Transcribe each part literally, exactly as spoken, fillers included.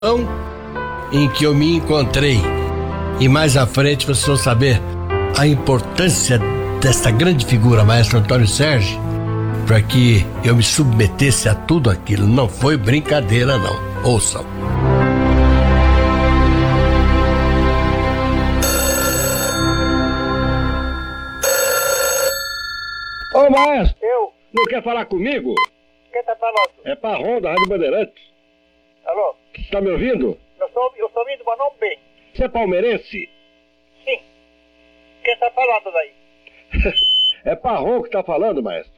em que eu me encontrei. E mais à frente vocês vão saber a importância desta grande figura, maestro Antônio Sérgio, para que eu me submetesse a tudo aquilo. Não foi brincadeira, não. Ouçam. Ô maestro, Eu? não quer falar comigo? Quem tá falando? É Parrom, da Rádio Bandeirantes. Alô? Tá me ouvindo? Eu estou eu tô ouvindo, mas não bem. Você é palmeirense? Sim. Quem tá falando daí? É Parrom que tá falando, maestro.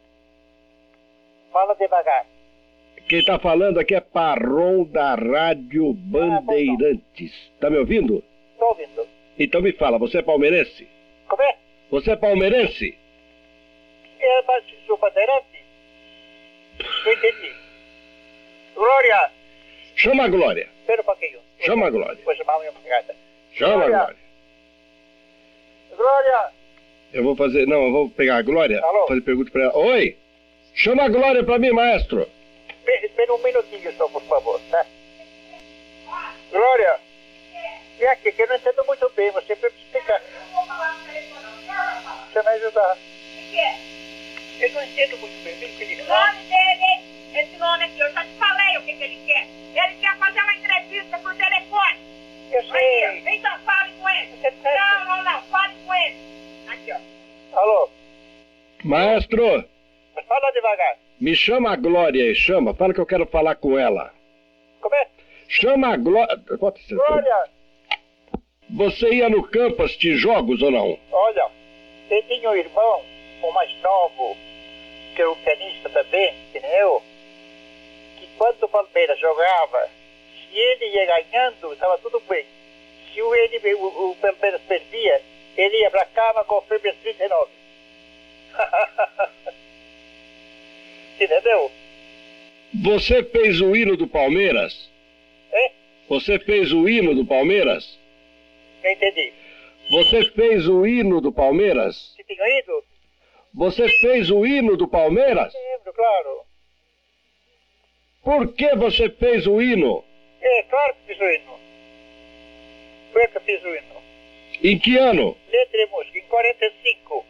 Fala devagar. Quem tá falando aqui é Parrom, da Rádio Bandeirantes. Tá me ouvindo? Tô ouvindo. Então me fala, você é palmeirense? Como é? Você é palmeirense? É, mas sou bandeirante? Não entendi. Glória! Chama a Glória. Espera um pouquinho. Chama a Glória. Vou chamar a minha empregada. Chama a Glória. Glória! Eu vou fazer... Não, eu vou pegar a Glória. Alô? Fazer pergunta pra ela. Oi! Chama a Glória pra mim, maestro. Espera, espera um minutinho só, por favor, tá? Glória! Vem aqui, que eu não entendo muito bem. Você precisa explicar. Você vai ajudar. Eu não entendo muito bem. Vem que ele O nome dele, esse nome aqui, eu já te falei o que, que ele quer. Ele quer fazer uma entrevista por telefone. Eu sei. Aí, então fale com ele. Você presta. Não, não, não, fale com ele. Aqui, ó. Alô? Maestro, Mas fala devagar. me chama a Glória aí, chama. Fala que eu quero falar com ela. Como é? Chama a Glória... Bota esse- Glória! Você ia no campo assistir jogos ou não? Olha, eu tinha um irmão, o mais novo, que era um pianista também, que nem eu, que quando o Palmeiras jogava, se ele ia ganhando, estava tudo bem. Se o, ele, o, o Palmeiras perdia, ele ia pra cama com o prêmio trinta e nove. Entendeu? Você fez o hino do Palmeiras? Hein? Você fez o hino do Palmeiras? Não entendi. Você fez o hino do Palmeiras? Se tinha ido? Você fez o hino do Palmeiras? Lembro, claro. Por que você fez o hino? É, claro que fiz o hino. Foi eu que fiz o hino. Em que ano? Letra e música, em quarenta e cinco.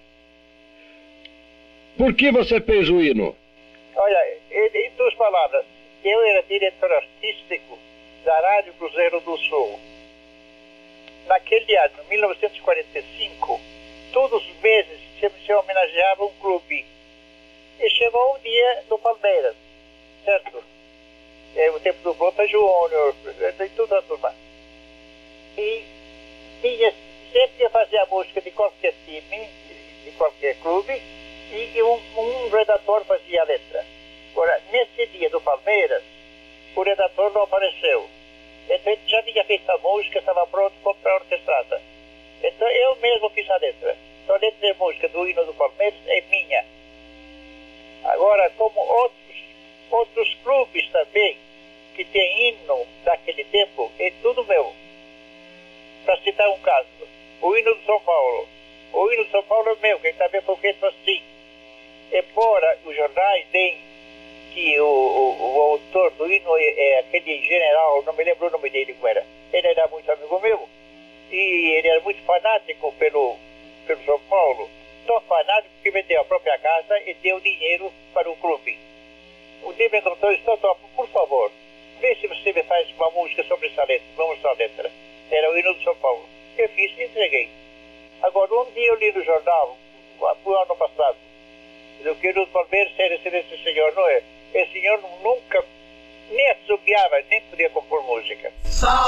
Por que você fez o hino? Olha, em duas palavras, eu era diretor artístico da Rádio Cruzeiro do Sul. Naquele ano, mil novecentos e quarenta e cinco, todos os meses se, se homenageava um clube. E chegou o dia do Palmeiras, certo? É, o tempo do Blota Júnior, de toda a turma. E tinha, sempre ia fazer a música de qualquer time, de qualquer clube, e um, um redator fazia a letra. Agora, nesse dia do Palmeiras, o redator não apareceu. Então ele já tinha feito a música, estava pronto para a orquestrada. Então eu mesmo fiz a letra. Então a letra e música do hino do Palmeiras é minha. Agora, como outros, outros clubes também, que tem hino daquele tempo, é tudo meu. Para citar um caso, o hino do São Paulo. O hino do São Paulo é meu, que também foi feito assim. Embora os jornais deem que o, o, o autor do hino é, é aquele general, não me lembro o nome dele como era. Ele era muito amigo meu e ele era muito fanático pelo, pelo São Paulo. Tão fanático que vendeu a própria casa e deu dinheiro para o clube. O dia me encontrou e disse, por favor, vê se você me faz uma música sobre essa letra. Vamos essa letra. Era o hino do São Paulo. Eu fiz e entreguei. Agora, um dia eu li no jornal, no ano passado, do que o Palmeiras era esse senhor, não é? Esse senhor nunca nem assobiava, nem podia compor música.